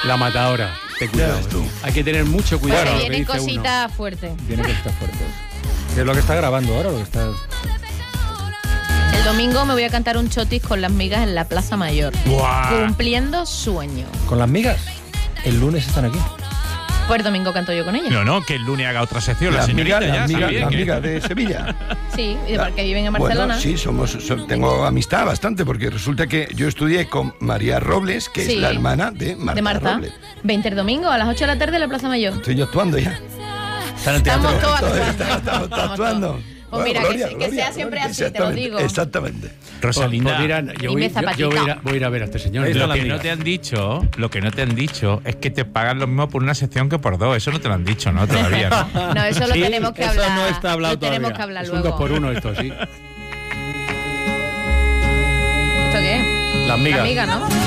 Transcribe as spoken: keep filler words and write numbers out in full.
La matadora. Ten cuidado. ves tú. Hay que tener mucho cuidado. Bueno, con lo que vienen dice cositas fuertes. Tiene que estar fuerte. Es lo que está grabando ahora, lo que está... El domingo me voy a cantar un chotis con las migas en la Plaza Mayor. ¡Buah! Cumpliendo sueño. ¿Con las migas? El lunes están aquí. Pues el domingo canto yo con ellas. No, no, que el lunes haga otra sección. La Las señorita migas, ya las está migas, bien, las que- migas de Sevilla. Sí, y de porque viven en Barcelona. Bueno, sí, somos, so- tengo amistad bastante, porque resulta que yo estudié con María Robles, que Sí. es la hermana de Marta, de Marta. Robles. veinte el domingo a las ocho de la tarde en la Plaza Mayor. Estoy yo actuando ya. Está en el teatro. Estamos todos Estamos- actuando. estamos- estamos actuando. Pues mira, que se- que sea siempre así, te lo exactamente, digo. Exactamente. Rosalinda, Pues mira, yo, voy, Dime yo, yo voy, a ir a, zapatito. voy a ir a ver a este señor. Ahí está lo la que amiga. no te han dicho, lo que no te han dicho es que te pagan lo mismo por una sección que por dos. Eso no te lo han dicho, ¿no? Todavía, ¿no? No, eso lo Sí, tenemos que eso hablar. no está hablado lo tenemos todavía. que hablar Es un luego. dos por uno esto, sí. ¿Esto qué es? Las migas. La miga, ¿no?